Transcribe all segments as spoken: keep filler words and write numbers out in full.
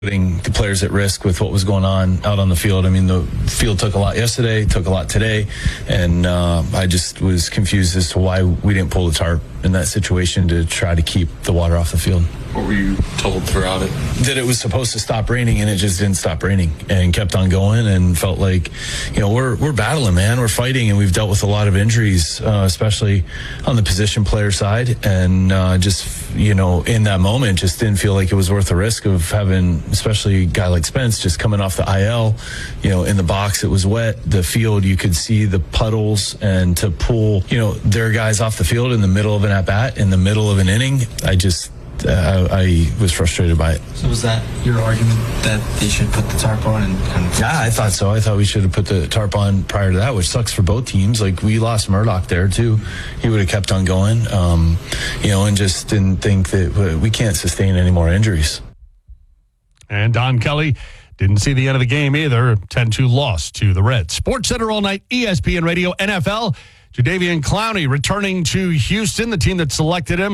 putting the players at risk with what was going on out on the field. I mean, the field took a lot yesterday, took a lot today, and uh, I just was confused as to why we didn't pull the tarp in that situation to try to keep the water off the field. What were you told throughout it? That it was supposed to stop raining, and it just didn't stop raining, and kept on going, and felt like, you know, we're we're battling, man. We're fighting, and we've dealt with a lot of injuries, uh, especially on the position player side, and uh, just, you know, in that moment, just didn't feel like it was worth the risk of having, especially a guy like Spence, just coming off the I L, you know, in the box, it was wet. The field, you could see the puddles, and to pull, you know, their guys off the field in the middle of an at-bat, in the middle of an inning, I just... Uh, I, I was frustrated by it. So was that your argument that they should put the tarp on and kind of... Yeah, I thought so. I thought we should have put the tarp on prior to that, which sucks for both teams. Like, we lost Murdoch there, too. He would have kept on going, um, you know, and just didn't think that we can't sustain any more injuries. And Don Kelly didn't see the end of the game either. ten two loss to the Reds. Sports Center all night, E S P N Radio, N F L. Jadeveon Clowney returning to Houston, the team that selected him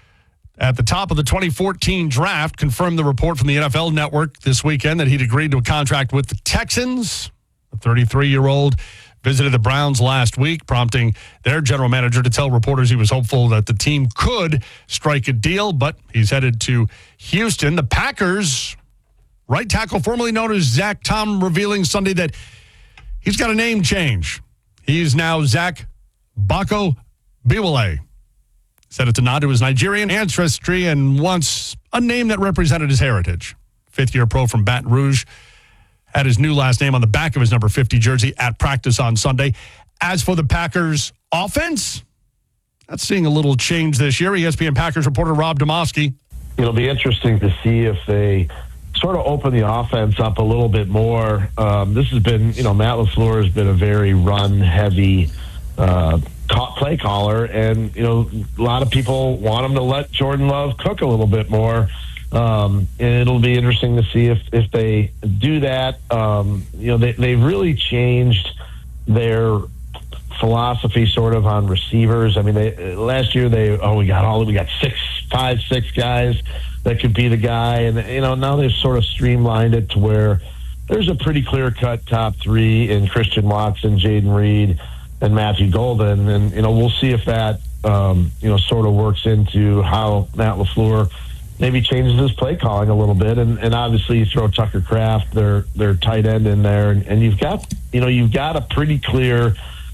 at the top of the twenty fourteen draft, confirmed the report from the N F L Network this weekend that he'd agreed to a contract with the Texans. The thirty-three-year-old visited the Browns last week, prompting their general manager to tell reporters he was hopeful that the team could strike a deal, but he's headed to Houston. The Packers, right tackle formerly known as Zach Tom, revealing Sunday that he's got a name change. He's now Zach Bako Biwale. Said it's a nod to his Nigerian ancestry and once a name that represented his heritage. Fifth-year pro from Baton Rouge had his new last name on the back of his number fifty jersey at practice on Sunday. As for the Packers' offense, that's seeing a little change this year. E S P N Packers reporter Rob Demovsky. It'll be interesting to see if they sort of open the offense up a little bit more. Um, this has been, you know, Matt LaFleur has been a very run-heavy uh play caller, and you know, a lot of people want him to let Jordan Love cook a little bit more, um, and it'll be interesting to see if, if they do that. Um, you know, they, they've really changed their philosophy sort of on receivers. I mean, they, last year they, oh, we got all, we got six, five, six guys that could be the guy, and you know, now they've sort of streamlined it to where there's a pretty clear-cut top three in Christian Watson, Jaden Reed, and Matthew Golden, and you know, we'll see if that um, you know, sort of works into how Matt LaFleur maybe changes his play calling a little bit, and, and obviously you throw Tucker Kraft, their their tight end, in there, and, and you've got you know you've got a pretty clear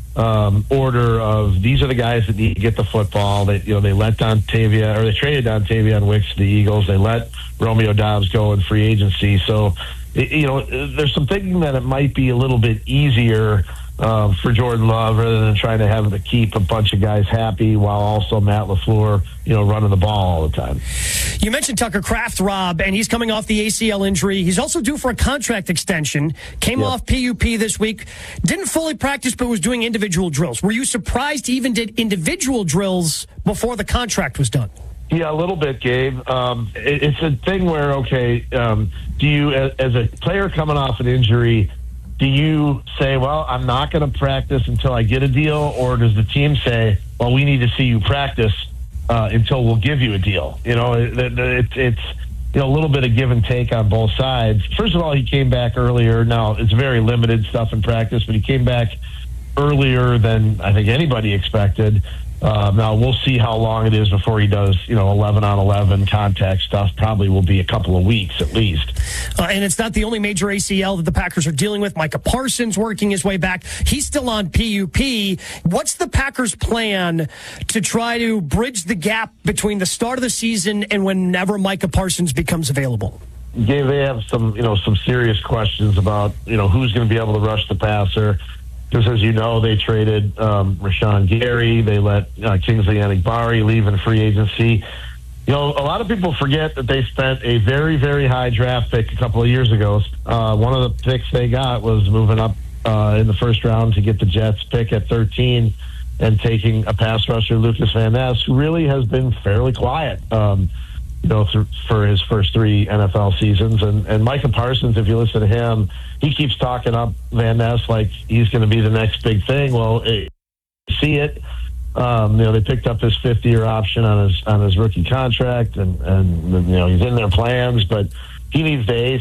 um, order of these are the guys that need to get the football. They you know they let Dontavia or they traded Dontavion Wicks to the Eagles. They let Romeo Doubs go in free agency. So it, you know there's some thinking that it might be a little bit easier Um, for Jordan Love, rather than trying to have to keep a bunch of guys happy while also Matt LaFleur, you know, running the ball all the time. You mentioned Tucker Kraft, Rob, and he's coming off the A C L injury. He's also due for a contract extension. Came yep. off P U P this week. Didn't fully practice, but was doing individual drills. Were you surprised he even did individual drills before the contract was done? Yeah, a little bit, Gabe. Um, it, it's a thing where, okay, um, do you, as, as a player coming off an injury, do you say, well, I'm not going to practice until I get a deal, or does the team say, well, we need to see you practice uh, until we'll give you a deal? You know, it, it, it's you know a little bit of give and take on both sides. First of all, he came back earlier. Now, it's very limited stuff in practice, but he came back earlier than I think anybody expected. Uh, now, we'll see how long it is before he does, you know, eleven on eleven contact stuff. Probably will be a couple of weeks at least. Uh, and it's not the only major A C L that the Packers are dealing with. Micah Parsons working his way back. He's still on P U P. What's the Packers' plan to try to bridge the gap between the start of the season and whenever Micah Parsons becomes available? Gabe, they have some, you know, some serious questions about, you know, who's going to be able to rush the passer. Because as you know, they traded um, Rashawn Gary. They let uh, Kingsley Enagbare leave in free agency. You know, a lot of people forget that they spent a very, very high draft pick a couple of years ago. Uh, one of the picks they got was moving up uh, in the first round to get the Jets pick at thirteen and taking a pass rusher, Lucas Van Ness, who really has been fairly quiet, um, you know, th- for his first three N F L seasons. And, and Micah Parsons, if you listen to him, he keeps talking up Van Ness like he's going to be the next big thing. Well, it, see it. Um, you know, they picked up his fifth-year option on his on his rookie contract, and, and you know, he's in their plans, but he needs to A,